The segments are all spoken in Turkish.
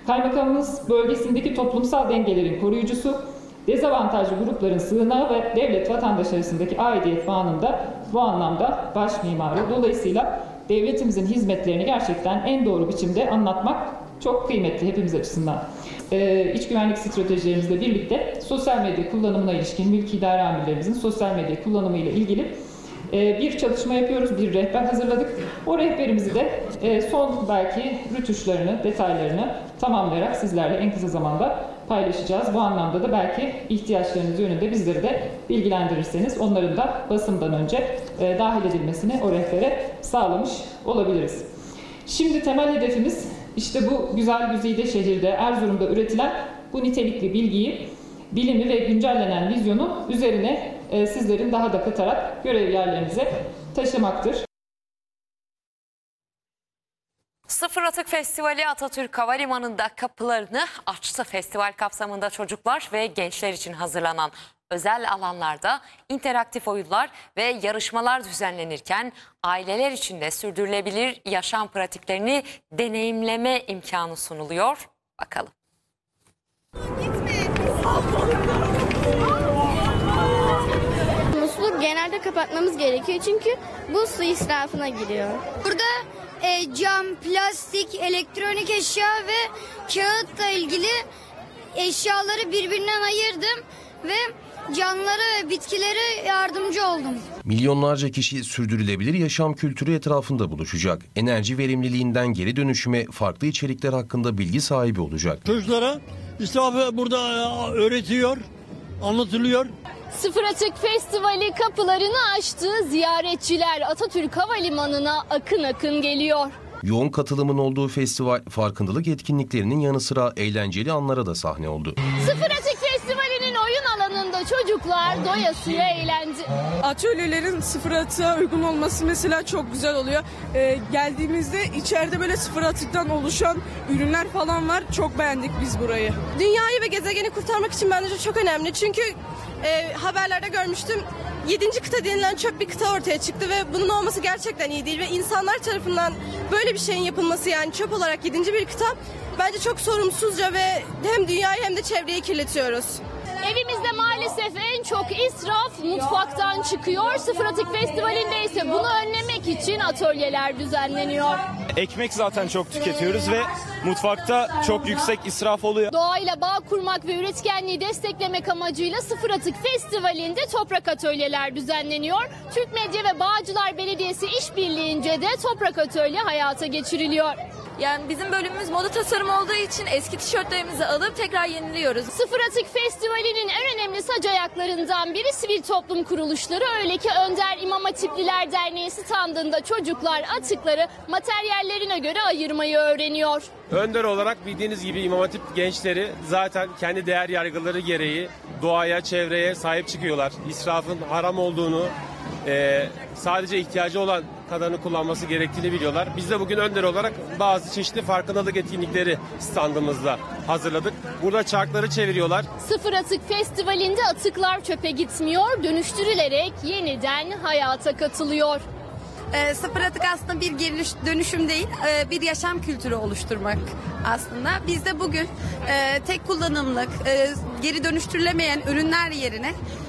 Kaymakamımız bölgesindeki toplumsal dengelerin koruyucusu, dezavantajlı grupların sığınağı ve devlet vatandaş arasındaki aidiyet bağının da bu anlamda baş mimarı. Dolayısıyla devletimizin hizmetlerini gerçekten en doğru biçimde anlatmak çok kıymetli hepimiz açısından. İç güvenlik stratejilerimizle birlikte sosyal medya kullanımına ilişkin mülki idare amirlerimizin sosyal medya kullanımı ile ilgili bir çalışma yapıyoruz, bir rehber hazırladık. O rehberimizi de son belki rütuşlarını, detaylarını tamamlayarak sizlerle en kısa zamanda paylaşacağız. Bu anlamda da belki ihtiyaçlarınız yönünde bizleri de bilgilendirirseniz onların da basımdan önce dahil edilmesini o rehbere sağlamış olabiliriz. Şimdi temel hedefimiz işte bu güzel güzide şehirde Erzurum'da üretilen bu nitelikli bilgiyi, bilimi ve güncellenen vizyonu üzerine sizlerin daha da katarak görev yerlerinize taşımaktır. Sıfır Atık Festivali Atatürk Havalimanı'nda kapılarını açtı. Festival kapsamında çocuklar ve gençler için hazırlanan özel alanlarda interaktif oyunlar ve yarışmalar düzenlenirken aileler için de sürdürülebilir yaşam pratiklerini deneyimleme imkanı sunuluyor. Bakalım. Musluğu genelde kapatmamız gerekiyor çünkü bu su israfına giriyor. Burada cam, plastik, elektronik eşya ve kağıtla ilgili eşyaları birbirinden ayırdım ve canlılara ve bitkilere yardımcı oldum. Milyonlarca kişi sürdürülebilir yaşam kültürü etrafında buluşacak. Enerji verimliliğinden geri dönüşüme farklı içerikler hakkında bilgi sahibi olacak. Çocuklara israfı burada öğretiyor, anlatılıyor. Sıfır Atık Festivali kapılarını açtı. Ziyaretçiler Atatürk Havalimanı'na akın akın geliyor. Yoğun katılımın olduğu festival farkındalık etkinliklerinin yanı sıra eğlenceli anlara da sahne oldu. Sıfır Atık Festivali'nin oyun alanında çocuklar doyasıya eğlendi. Atölyelerin sıfır atığa uygun olması mesela çok güzel oluyor. Geldiğimizde içeride böyle sıfır atıktan oluşan ürünler falan var. Çok beğendik biz burayı. Dünyayı ve gezegeni kurtarmak için bence çok önemli. Çünkü haberlerde görmüştüm. 7. kıta denilen çöp bir kıta ortaya çıktı ve bunun olması gerçekten iyi değil ve insanlar tarafından böyle bir şeyin yapılması, yani çöp olarak 7. bir kıta bence çok sorumsuzca ve hem dünyayı hem de çevreyi kirletiyoruz. Evimizde maalesef en çok israf mutfaktan çıkıyor. Sıfır Atık Festivali'nde ise bunu önlemek için atölyeler düzenleniyor. Ekmek zaten çok tüketiyoruz ve mutfakta çok yüksek israf oluyor. Doğayla bağ kurmak ve üretkenliği desteklemek amacıyla Sıfır Atık Festivali'nde toprak atölyeler düzenleniyor. Türk Medya ve Bağcılar Belediyesi işbirliğince de toprak atölye hayata geçiriliyor. Yani bizim bölümümüz moda tasarım olduğu için eski tişörtlerimizi alıp tekrar yeniliyoruz. Sıfır Atık Festivali'nin en önemli sac ayaklarından biri sivil toplum kuruluşları. Öyle ki Önder İmam Hatipliler Derneği standında çocuklar atıkları materyallerine göre ayırmayı öğreniyor. Önder olarak bildiğiniz gibi İmam Hatip gençleri zaten kendi değer yargıları gereği doğaya, çevreye sahip çıkıyorlar. İsrafın haram olduğunu, sadece ihtiyacı olan kadarını kullanması gerektiğini biliyorlar. Biz de bugün Önder olarak bazı çeşitli farkındalık etkinlikleri standımızda hazırladık. Burada çarkları çeviriyorlar. Sıfır Atık Festivali'nde atıklar çöpe gitmiyor, dönüştürülerek yeniden hayata katılıyor. Sıfır atık aslında bir geri dönüşüm değil, bir yaşam kültürü oluşturmak aslında. Biz de bugün tek kullanımlık, geri dönüştürülemeyen ürünler yerine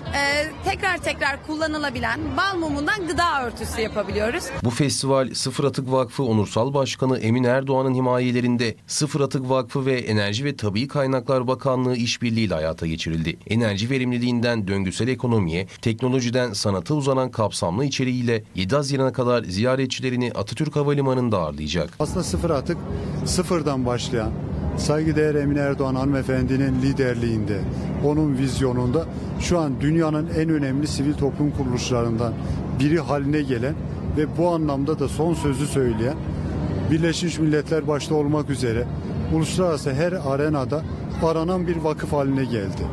tekrar kullanılabilen bal mumundan gıda örtüsü yapabiliyoruz. Bu festival Sıfır Atık Vakfı Onursal Başkanı Emin Erdoğan'ın himayelerinde Sıfır Atık Vakfı ve Enerji ve Tabii Kaynaklar Bakanlığı işbirliğiyle hayata geçirildi. Enerji verimliliğinden döngüsel ekonomiye, teknolojiden sanata uzanan kapsamlı içeriğiyle 7 Haziran'a kadar ziyaretçilerini Atatürk Havalimanı'nda ağırlayacak. Aslında sıfır atık sıfırdan başlayan, saygıdeğer Emin Erdoğan hanımefendinin liderliğinde, onun vizyonunda şu an dünyanın en önemli sivil toplum kuruluşlarından biri haline gelen ve bu anlamda da son sözü söyleyen, Birleşmiş Milletler başta olmak üzere uluslararası her arenada aranan bir vakıf haline geldi.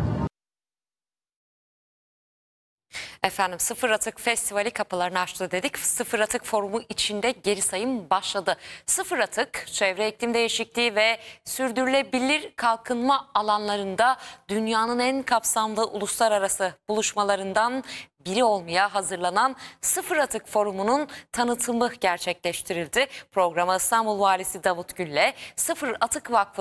Efendim Sıfır Atık Festivali kapılarını açtı dedik. Sıfır Atık Forumu içinde geri sayım başladı. Sıfır Atık, çevre iklim değişikliği ve sürdürülebilir kalkınma alanlarında dünyanın en kapsamlı uluslararası buluşmalarından biri olmaya hazırlanan Sıfır Atık Forumu'nun tanıtımı gerçekleştirildi. Programa İstanbul Valisi Davut Gül'le Sıfır Atık Vakfı